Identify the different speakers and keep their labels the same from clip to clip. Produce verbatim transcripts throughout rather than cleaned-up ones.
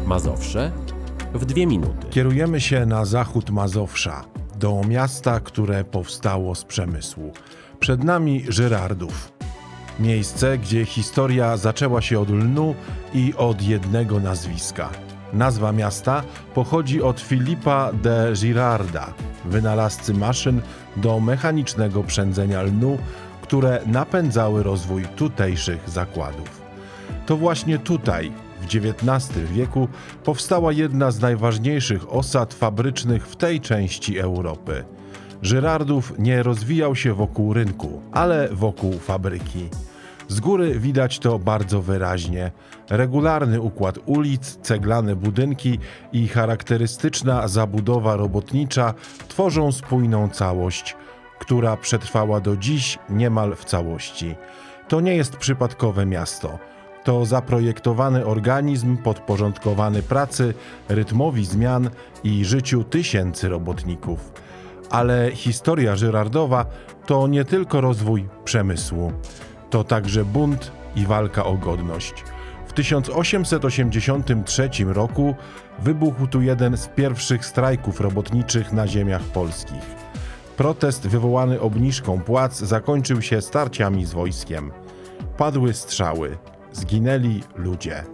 Speaker 1: Mazowsze w dwie minuty.
Speaker 2: Kierujemy się na zachód Mazowsza, do miasta, które powstało z przemysłu. Przed nami Żyrardów. Miejsce, gdzie historia zaczęła się od lnu i od jednego nazwiska. Nazwa miasta pochodzi od Filipa de Girarda, wynalazcy maszyn do mechanicznego przędzenia lnu, które napędzały rozwój tutejszych zakładów. To właśnie tutaj, w dziewiętnastym wieku, powstała jedna z najważniejszych osad fabrycznych w tej części Europy. Żyrardów nie rozwijał się wokół rynku, ale wokół fabryki. Z góry widać to bardzo wyraźnie. Regularny układ ulic, ceglane budynki i charakterystyczna zabudowa robotnicza tworzą spójną całość, która przetrwała do dziś niemal w całości. To nie jest przypadkowe miasto. To zaprojektowany organizm podporządkowany pracy, rytmowi zmian i życiu tysięcy robotników. Ale historia Żyrardowa to nie tylko rozwój przemysłu. To także bunt i walka o godność. W tysiąc osiemset osiemdziesiątym trzecim roku wybuchł tu jeden z pierwszych strajków robotniczych na ziemiach polskich. Protest wywołany obniżką płac zakończył się starciami z wojskiem. Padły strzały, zginęli ludzie.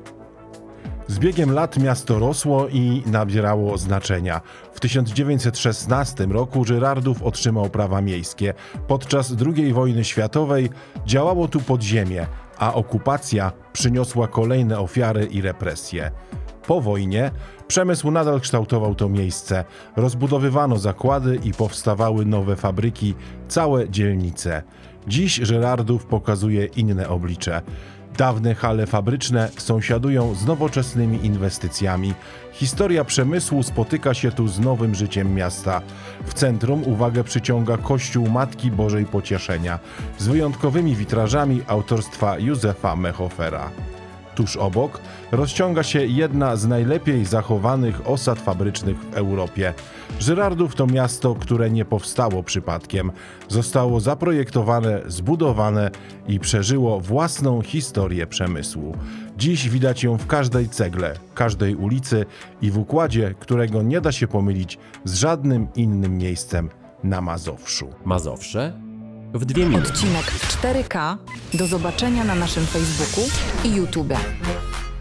Speaker 2: Z biegiem lat miasto rosło i nabierało znaczenia. W tysiąc dziewięćset szesnastym roku Żyrardów otrzymał prawa miejskie. Podczas drugiej wojny światowej działało tu podziemie, a okupacja przyniosła kolejne ofiary i represje. Po wojnie przemysł nadal kształtował to miejsce. Rozbudowywano zakłady i powstawały nowe fabryki, całe dzielnice. Dziś Żyrardów pokazuje inne oblicze. Dawne hale fabryczne sąsiadują z nowoczesnymi inwestycjami. Historia przemysłu spotyka się tu z nowym życiem miasta. W centrum uwagę przyciąga Kościół Matki Bożej Pocieszenia z wyjątkowymi witrażami autorstwa Józefa Mechofera. Tuż obok rozciąga się jedna z najlepiej zachowanych osad fabrycznych w Europie. Żyrardów to miasto, które nie powstało przypadkiem. Zostało zaprojektowane, zbudowane i przeżyło własną historię przemysłu. Dziś widać ją w każdej cegle, każdej ulicy i w układzie, którego nie da się pomylić z żadnym innym miejscem na Mazowszu.
Speaker 1: Mazowsze w dwie minuty.
Speaker 3: Odcinek w cztery K do zobaczenia na naszym Facebooku i YouTube.